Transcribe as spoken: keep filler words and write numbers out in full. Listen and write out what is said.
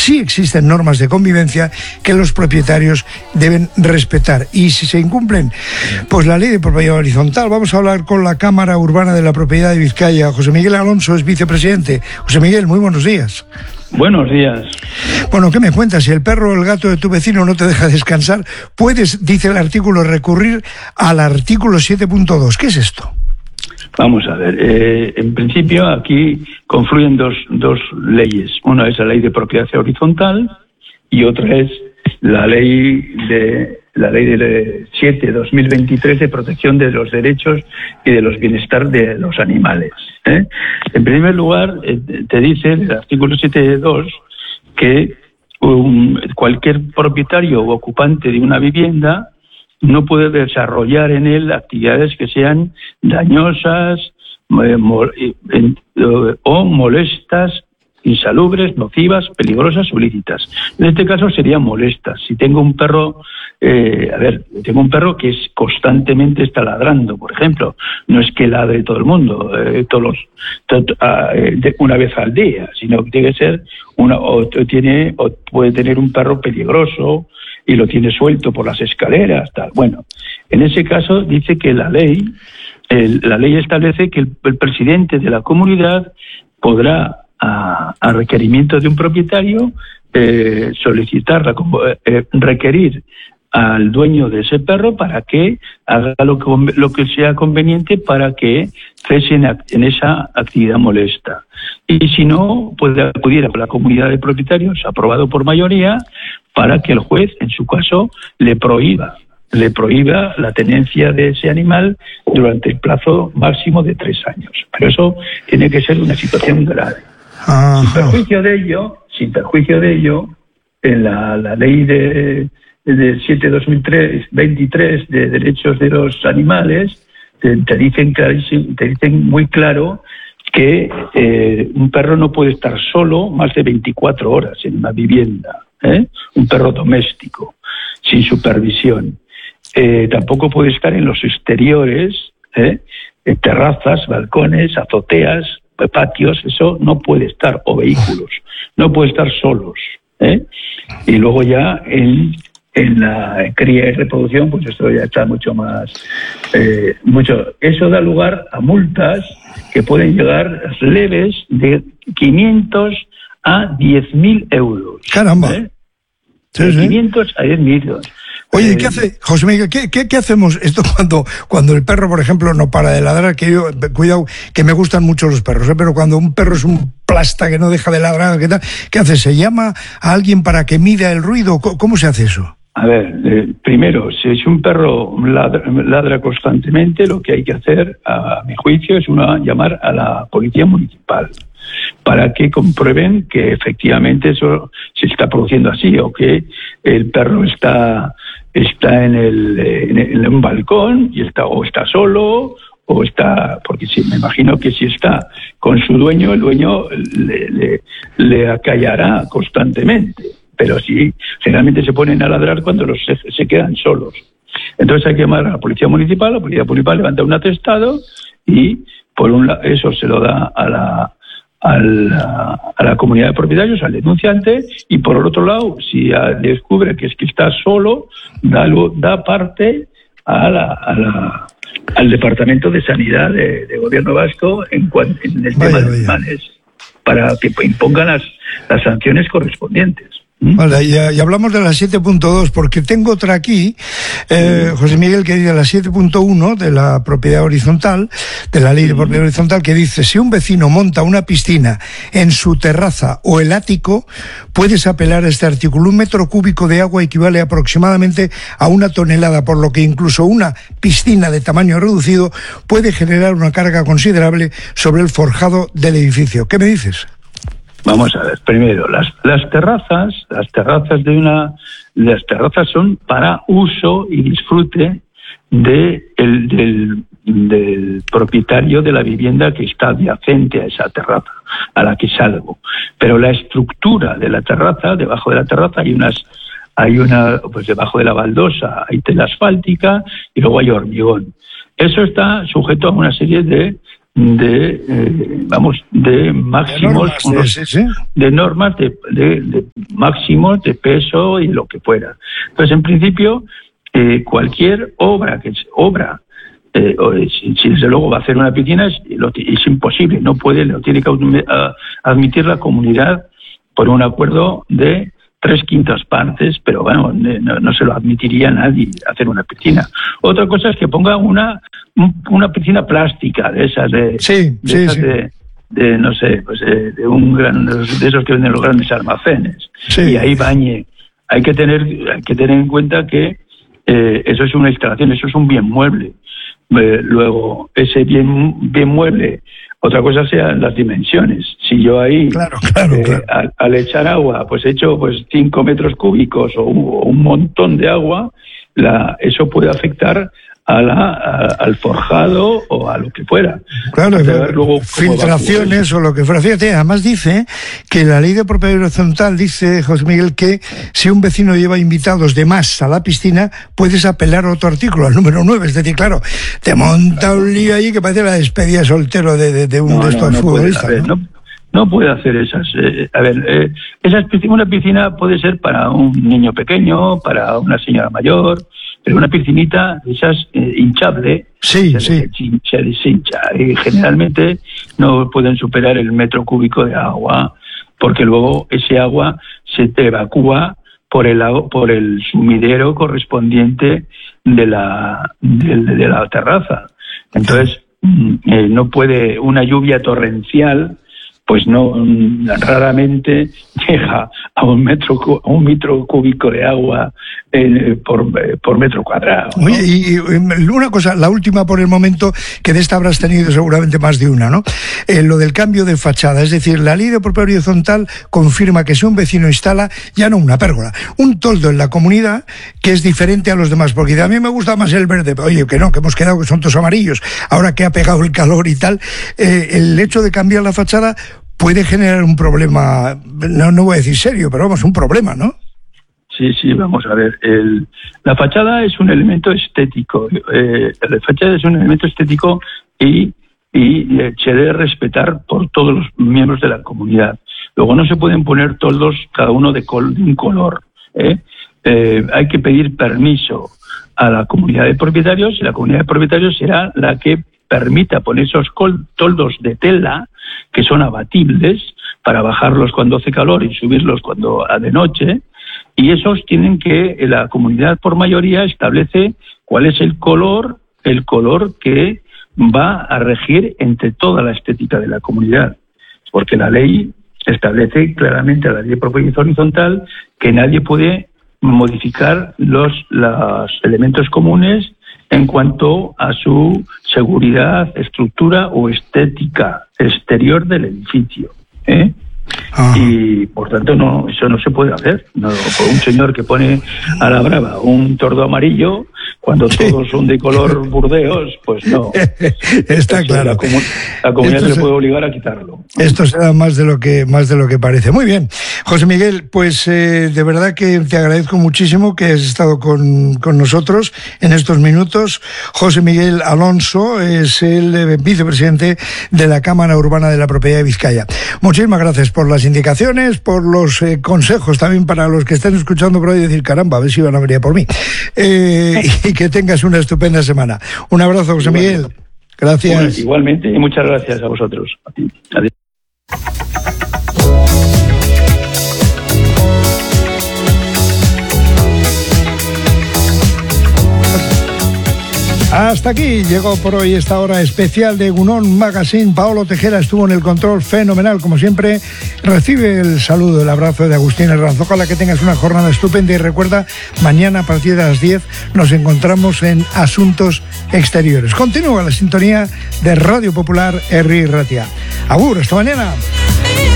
sí existen normas de convivencia que los propietarios deben respetar. Y si se incumplen, pues la ley de propiedad horizontal. Vamos a hablar con la Cámara Urbana de la Propiedad de Vizcaya. José Miguel Alonso es vicepresidente. José Miguel, muy buenos días. Buenos días. Bueno, ¿qué me cuentas? Si el perro o el gato de tu vecino no te deja descansar, puedes, dice el artículo, recurrir al artículo siete punto dos. ¿Qué es esto? Vamos a ver. Eh, en principio, aquí confluyen dos, dos leyes. Una es la ley de propiedad horizontal y otra es la ley de la ley de siete barra dos mil veintitrés de protección de los derechos y de los bienestar de los animales. ¿eh? En primer lugar, eh, te dice el artículo siete punto dos que um, cualquier propietario o ocupante de una vivienda no puede desarrollar en él actividades que sean dañosas eh, mo, eh, eh, o molestas, insalubres, nocivas, peligrosas o ilícitas. En este caso serían molestas. Si tengo un perro, eh, a ver, tengo un perro que es constantemente está ladrando, por ejemplo, no es que ladre todo el mundo, eh, todos los, to, uh, de, una vez al día, sino que tiene que ser una, o tiene, o puede tener un perro peligroso y lo tiene suelto por las escaleras, tal. Bueno, en ese caso dice que la ley, el, la ley establece que el, el presidente de la comunidad podrá A, a requerimiento de un propietario, eh, solicitar, eh, requerir al dueño de ese perro para que haga lo que, lo que sea conveniente para que cese en, en esa actividad molesta. Y si no, puede acudir a la comunidad de propietarios, aprobado por mayoría, para que el juez, en su caso, le prohíba le prohíba la tenencia de ese animal durante el plazo máximo de tres años. Pero eso tiene que ser una situación grave. Ajá. Sin perjuicio de ello, sin perjuicio de ello, en la, la ley de, de siete barra dos mil veintitrés de derechos de los animales, te, te dicen te dicen muy claro que eh, un perro no puede estar solo más de veinticuatro horas en una vivienda, ¿eh? Un perro doméstico, sin supervisión. Eh, tampoco puede estar en los exteriores, ¿eh? En terrazas, balcones, azoteas, patios, eso no puede estar, o vehículos, no puede estar solos, ¿eh? Y luego ya en, en la cría y reproducción, pues esto ya está mucho más, eh, mucho, eso da lugar a multas que pueden llegar leves de quinientos a diez mil euros. Caramba. ¿eh? Sí, de sí. quinientos a diez mil euros. Oye, ¿qué hace, José Miguel, ¿qué, qué, qué hacemos esto cuando, cuando el perro, por ejemplo, no para de ladrar? Que yo, cuidado, que me gustan mucho los perros, ¿eh? Pero cuando un perro es un plasta que no deja de ladrar, ¿qué tal? ¿Qué hace? ¿Se llama a alguien para que mida el ruido? ¿Cómo, cómo se hace eso? A ver, eh, primero, si un perro ladra, ladra constantemente, lo que hay que hacer, a mi juicio, es una, llamar a la policía municipal para que comprueben que efectivamente eso se está produciendo así, o que el perro está está en el en, en un balcón y está o está solo o está, porque sí, me imagino que si está con su dueño, el dueño le, le, le acallará constantemente, pero sí, generalmente se ponen a ladrar cuando los se, se quedan solos. Entonces hay que llamar a la policía municipal, la policía municipal levanta un atestado y por un lado eso se lo da a la A la, a la comunidad de propietarios, al denunciante, y por el otro lado, si a, descubre que es que está solo, da, da parte a la, a la, al Departamento de Sanidad de, de Gobierno Vasco en, en el tema de animales, para que impongan las, las sanciones correspondientes. Vale, y, y hablamos de la siete punto dos, porque tengo otra aquí, eh, José Miguel, que dice la siete punto uno de la propiedad horizontal, de la ley de propiedad horizontal, que dice: si un vecino monta una piscina en su terraza o el ático, puedes apelar a este artículo. Un metro cúbico de agua equivale aproximadamente a una tonelada, por lo que incluso una piscina de tamaño reducido puede generar una carga considerable sobre el forjado del edificio. ¿Qué me dices? Vamos a ver, primero, las, las terrazas, las terrazas de una, las terrazas son para uso y disfrute de el, del, del propietario de la vivienda que está adyacente a esa terraza, a la que salgo. Pero la estructura de la terraza, debajo de la terraza hay unas, hay una, pues debajo de la baldosa hay tela asfáltica y luego hay hormigón. Eso está sujeto a una serie de de eh, vamos de máximos de normas, unos, sí, sí. de, normas de, de, de máximos de peso y lo que fuera. Entonces, en principio, eh, cualquier obra que es obra eh, o, si, si desde luego va a hacer una piscina es, lo, es imposible, no puede, lo tiene que admitir la comunidad por un acuerdo de tres quintas partes, pero bueno, no, no se lo admitiría a nadie hacer una piscina. Otra cosa es que ponga una una piscina plástica de esas de, sí, de, sí, esas sí. de, de no sé, pues de, de un gran de esos que venden los grandes almacenes, sí. Y ahí bañe. Hay que tener hay que tener en cuenta que eh, eso es una instalación, eso es un bien mueble. Eh, luego ese bien bien mueble. Otra cosa sean las dimensiones. Si yo ahí, claro, claro, eh, claro. Al, al echar agua, pues echo pues cinco metros cúbicos o un, o un montón de agua, la, eso puede afectar a la, a, al forjado o a lo que fuera. Claro, luego filtraciones o lo que fuera. Fíjate, además dice que la ley de propiedad horizontal dice, José Miguel, que si un vecino lleva invitados de más a la piscina, puedes apelar a otro artículo, al número nueve. Es decir, claro, te monta un lío ahí que parece la despedida soltero de, de, de un no, de estos no, no futbolistas. Puede, ¿no? No, no puede hacer esas. Eh, a ver, eh, esas, una piscina puede ser para un niño pequeño, para una señora mayor, pero una piscinita, esas eh, hinchable, sí, se, sí. se deshincha y generalmente no pueden superar el metro cúbico de agua, porque luego ese agua se te evacúa por el por el sumidero correspondiente de la de, de la terraza. Entonces eh, no puede una lluvia torrencial, pues no, raramente llega a un metro a un metro cúbico de agua eh, por, eh, por metro cuadrado, ¿no? Oye, y, y una cosa, la última por el momento, que de esta habrás tenido seguramente más de una, ¿no? Eh, lo del cambio de fachada, es decir, la ley de propiedad horizontal confirma que si un vecino instala, ya no una pérgola, un toldo en la comunidad que es diferente a los demás, porque a mí me gusta más el verde, pero oye, que no, que hemos quedado que son todos amarillos, ahora que ha pegado el calor y tal, eh, el hecho de cambiar la fachada puede generar un problema, no, no voy a decir serio, pero vamos, un problema, ¿no? Sí, sí, vamos a ver. El, la fachada es un elemento estético. Eh, la fachada es un elemento estético y, y eh, se debe respetar por todos los miembros de la comunidad. Luego no se pueden poner toldos cada uno de, col, de un color. ¿eh? Eh, hay que pedir permiso a la comunidad de propietarios y la comunidad de propietarios será la que permita poner esos col, toldos de tela que son abatibles para bajarlos cuando hace calor y subirlos cuando de noche, y esos tienen que, la comunidad por mayoría establece cuál es el color, el color que va a regir entre toda la estética de la comunidad, porque la ley establece claramente, la ley de propiedad horizontal, que nadie puede modificar los, los elementos comunes en cuanto a su seguridad, estructura o estética exterior del edificio, ¿eh? Ah. Y por tanto no, eso no se puede hacer. No, por un señor que pone a la brava un tordo amarillo cuando sí. todos son de color burdeos, pues no. Está eso, claro. La, comun la comunidad se le puede obligar a quitarlo. Esto será más de lo que más de lo que parece. Muy bien, José Miguel, pues eh, de verdad que te agradezco muchísimo que hayas estado con, con nosotros en estos minutos. José Miguel Alonso es el eh, vicepresidente de la Cámara Urbana de la Propiedad de Vizcaya. Muchísimas gracias por las indicaciones, por los eh, consejos también para los que estén escuchando por ahí y decir, caramba, a ver si van a venir por mí. Eh, y que tengas una estupenda semana. Un abrazo, José Miguel. Gracias. Bueno, igualmente, y muchas gracias a vosotros. A ti. Adiós. Hasta aquí llegó por hoy esta hora especial de Egunon Magazine. Paolo Tejera estuvo en el control, fenomenal como siempre. Recibe el saludo, el abrazo de Agustín Herranz. Ojalá que tengas una jornada estupenda y recuerda, mañana a partir de las diez nos encontramos en Asuntos Exteriores. Continúa la sintonía de Radio Popular Herri Ratia. Agur, hasta mañana.